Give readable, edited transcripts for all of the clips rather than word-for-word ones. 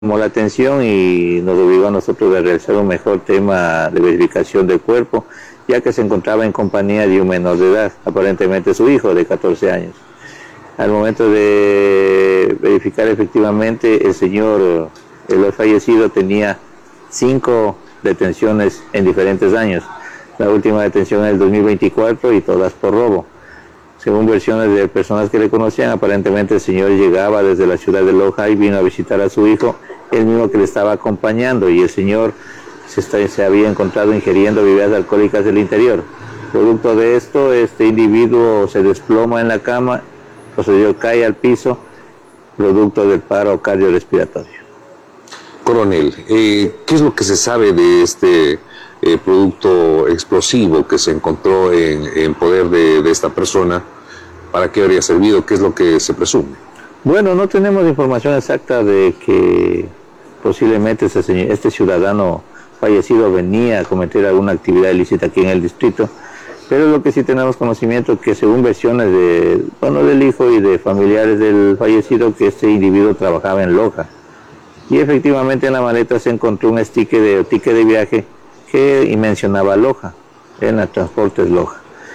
llamó la atención y nos obligó a nosotros a realizar un mejor tema de verificación del cuerpo, ya que se encontraba en compañía de un menor de edad, aparentemente su hijo de 14 años. Al momento de verificar efectivamente, el fallecido tenía 5 detenciones en diferentes años. La última detención en el 2024 y todas por robo. Según versiones de personas que le conocían, aparentemente el señor llegaba desde la ciudad de Loja y vino a visitar a su hijo, el mismo que le estaba acompañando, y el señor se había encontrado ingiriendo bebidas alcohólicas del interior. Producto de esto, este individuo se desploma en la cama, posterior cae al piso, producto del paro cardiorrespiratorio. Coronel, ¿qué es lo que se sabe de este producto explosivo que se encontró en poder de esta persona? ¿Para qué habría servido? ¿Qué es lo que se presume? Bueno, no tenemos información exacta de que posiblemente este ciudadano fallecido venía a cometer alguna actividad ilícita aquí en el distrito, pero lo que sí tenemos conocimiento es que según versiones del hijo y de familiares del fallecido, que este individuo trabajaba en Loja. Y efectivamente en la maleta se encontró un ticket de viaje que mencionaba Loja, en los transportes Loja.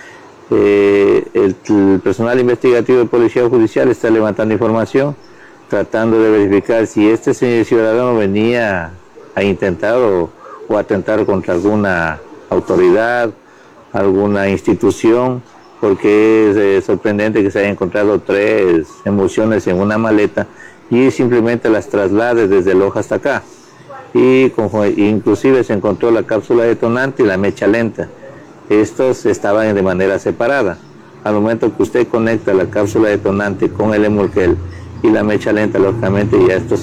El personal investigativo de Policía Judicial está levantando información, tratando de verificar si este ciudadano venía a intentar o atentar contra alguna autoridad, alguna institución, porque es sorprendente que se hayan encontrado 3 emulsiones en una maleta y simplemente las traslade desde Loja hasta acá. Y inclusive se encontró la cápsula detonante y la mecha lenta. Estos estaban de manera separada. Al momento que usted conecta la cápsula detonante con el emulgel y la mecha lenta, lógicamente ya esto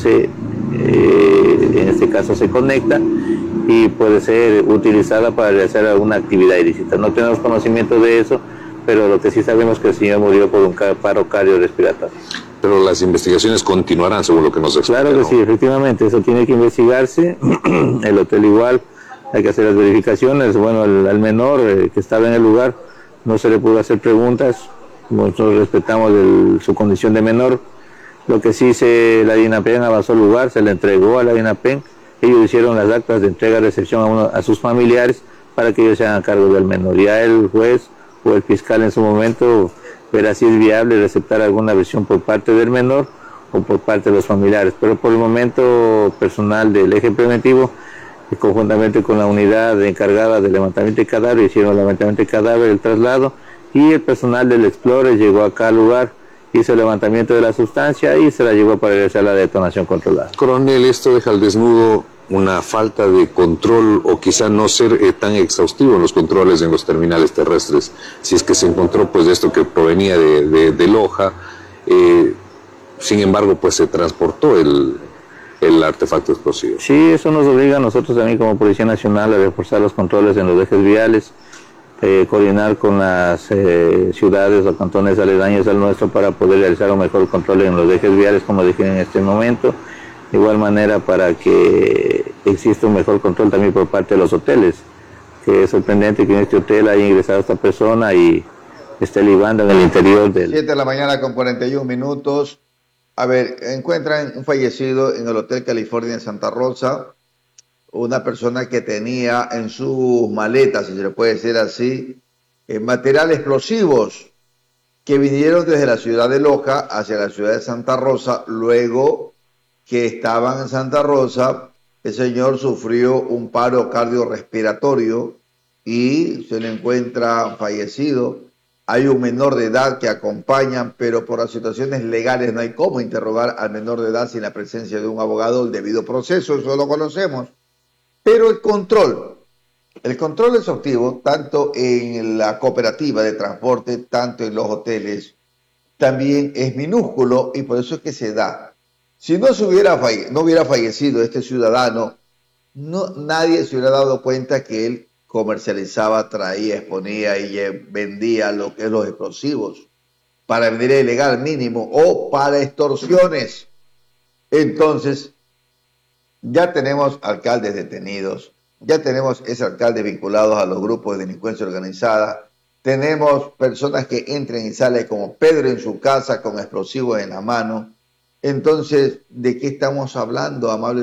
en este caso se conecta y puede ser utilizada para realizar alguna actividad ilícita. No tenemos conocimiento de eso, pero lo que sí sabemos es que el señor murió por un paro cardiorrespiratorio. Pero las investigaciones continuarán, según lo que nos explica. Claro que sí, efectivamente, eso tiene que investigarse. El hotel igual, hay que hacer las verificaciones. Bueno, al menor que estaba en el lugar no se le pudo hacer preguntas. Nosotros respetamos su condición de menor. Lo que sí la DINAPEN avanzó al lugar, se le entregó a la DINAPEN. Ellos hicieron las actas de entrega-recepción a sus familiares para que ellos se hagan cargo del menor. Ya el juez o el fiscal en su momento verá si es viable aceptar alguna versión por parte del menor o por parte de los familiares. Pero por el momento, personal del eje preventivo, conjuntamente con la unidad encargada del levantamiento de cadáver, hicieron el levantamiento de cadáver, el traslado, y el personal del Explorer llegó acá al lugar, hizo el levantamiento de la sustancia y se la llevó para realizar la detonación controlada. Coronel, esto deja al desnudo una falta de control o quizá no ser tan exhaustivo en los controles en los terminales terrestres, si es que se encontró pues esto que provenía de Loja, sin embargo pues se transportó el artefacto explosivo. Sí, eso nos obliga a nosotros también como Policía Nacional a reforzar los controles en los ejes viales, coordinar con las ciudades o cantones aledaños al nuestro para poder realizar un mejor control en los ejes viales, como dije en este momento. De igual manera para que exista un mejor control también por parte de los hoteles, que es sorprendente que en este hotel haya ingresado esta persona y esté libando en el interior del... 7 de la mañana con 41 minutos. A ver, encuentran un fallecido en el Hotel California en Santa Rosa, una persona que tenía en sus maletas, si se le puede decir así, material explosivos que vinieron desde la ciudad de Loja hacia la ciudad de Santa Rosa. Luego que estaban en Santa Rosa, el señor sufrió un paro cardiorrespiratorio y se le encuentra fallecido. Hay un menor de edad que acompañan, pero por las situaciones legales no hay cómo interrogar al menor de edad sin la presencia de un abogado, el debido proceso, eso lo conocemos. Pero el control exhaustivo, tanto en la cooperativa de transporte, tanto en los hoteles, también es minúsculo y por eso es que se da. Si no hubiera fallecido este ciudadano, nadie se hubiera dado cuenta que él comercializaba, traía, exponía y vendía lo que es los explosivos para manera ilegal mínimo o para extorsiones. Entonces, ya tenemos alcaldes detenidos, ya tenemos ese alcalde vinculados a los grupos de delincuencia organizada, tenemos personas que entran y salen como Pedro en su casa con explosivos en la mano. Entonces, ¿de qué estamos hablando, amables